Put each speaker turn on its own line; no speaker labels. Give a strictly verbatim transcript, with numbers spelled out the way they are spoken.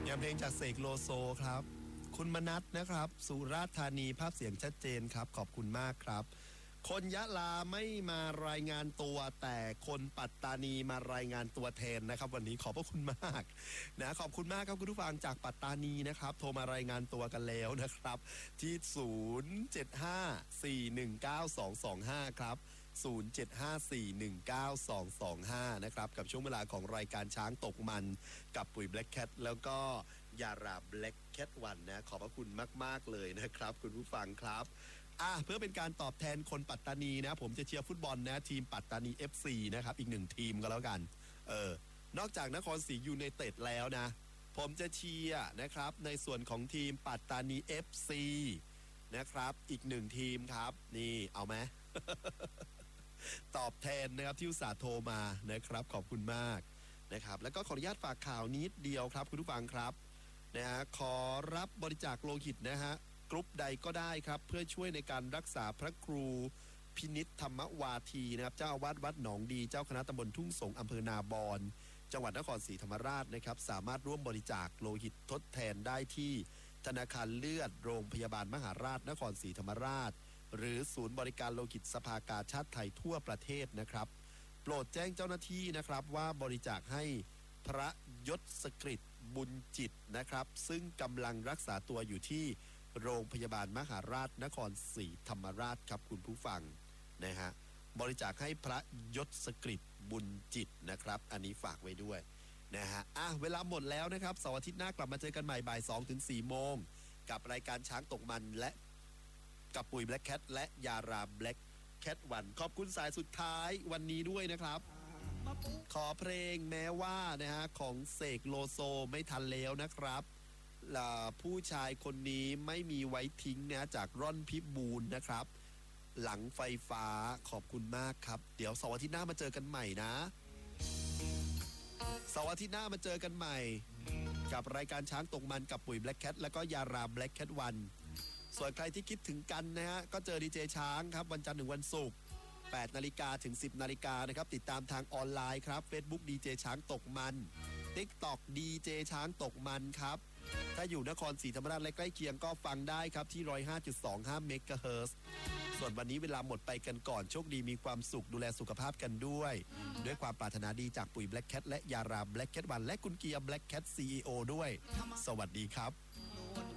อย่างเพลงจากเสกโลโซครับคุณมนัสนะครับสุราษฎร์ธานีภาพเสียงชัดเจนครับขอบคุณมากครับคนยะลาไม่มารายงานตัวแต่คนปัตตานีมารายงานตัวแทนนะครับวันนี้ขอบพระคุณมากนะขอบคุณมากครับคุณผู้ฟังจากปัตตานีนะครับโทรมารายงานตัวกันแล้วนะครับที่ศูนย์ เจ็ด ห้า สี่ หนึ่ง เก้า สอง สอง ห้าครับศูนย์ เจ็ด ห้า สี่ หนึ่ง เก้า สอง สอง ห้านะครับกับช่วงเวลาของรายการช้างตกมันกับปุ๋ย Black Cat แล้วก็ยารา Black Cat วันนะขอบพระคุณมากๆเลยนะครับคุณผู้ฟังครับอ่ะเพื่อเป็นการตอบแทนคนปัตตานีนะผมจะเชียร์ฟุตบอลนะทีมปัตตานี เอฟ ซี นะครับอีกหนึ่งทีมก็แล้วกันเออนอกจากนครศรียูไนเต็ดแล้วนะผมจะเชียร์นะครับในส่วนของทีมปัตตานี เอฟ ซี นะครับอีกหนึ่งทีมครับนี่เอาไหม ตอบแทนนะครับที่อุตส่าห์โทรมานะครับขอบคุณมากนะครับแล้วก็ขออนุญาตฝากข่าวนิดเดียวครับคุณผู้ฟังครับนะฮะขอรับบริจาคโลหิตนะฮะกรุ๊ปใดก็ได้ครับเพื่อช่วยในการรักษาพระครูพินิจธรรมวาทีนะครับเจ้าอาวาสวัดหนองดีเจ้าคณะตำบลทุ่งสงอำเภอนาบอนจังหวัดนครศรีธรรมราชนะครับสามารถร่วมบริจาคโลหิตทดแทนได้ที่ธนาคารเลือดโรงพยาบาลมหาราชนครศรีธรรมราชหรือศูนย์บริการโลหิตสภากาชาดไทยทั่วประเทศนะครับโปรดแจ้งเจ้าหน้าที่นะครับว่าบริจาคให้พระยศกฤษบุญจิตนะครับซึ่งกำลังรักษาตัวอยู่ที่โรงพยาบาลมหาราชนครศรีธรรมราชครับคุณผู้ฟังนะฮะบริจาคให้พระยศกฤษบุญจิตนะครับอันนี้ฝากไว้ด้วยนะฮะอ่ะเวลาหมดแล้วนะครับเสาร์อาทิตย์หน้ากลับมาเจอกันใหม่บ่าย สองถึงสี่ โมงกับรายการช้างตกมันและกับปุ๋ย Black Cat และยารา Black Cat วันขอบคุณสายสุดท้ายวันนี้ด้วยนะครับขอเพลงแม้ว่านะฮะของเสกโลโซไม่ทันแล้วนะครับผู้ชายคนนี้ไม่มีไว้ทิ้งนะจากร่อนพิบูลนะครับหลังไฟฟ้าขอบคุณมากครับเดี๋ยวเสาร์อาทิตย์หน้ามาเจอกันใหม่นะเสาร์อาทิตย์หน้ามาเจอกันใหม่กับรายการช้างตกมันกับปุ๋ย Black Cat แล้วก็ยารา Black Cat วันส่วนใครที่คิดถึงกันนะฮะก็เจอดีเจช้างครับวันจันทร์ถึงวันศุกร์แปดนาฬิกาถึงสิบนาฬิกานะครับติดตามทางออนไลน์ครับ Facebook ดีเจช้างตกมัน TikTok ดีเจช้างตกมันครับถ้าอยู่นครศรีธรรมราชและใกล้เคียงก็ฟังได้ครับที่ หนึ่งร้อยห้าจุดสองห้า เมกะเฮิรตซ์ ส่วนวันนี้เวลาหมดไปกันก่อนโชคดีมีความสุขดูแลสุขภาพกันด้วยด้วยความปรารถนาดีจากปุ๋ย Black Cat และยารา Black Cat วันและคุณเกียร์ Black Cat ซี อี โอ ด้วยสวัสดีครับ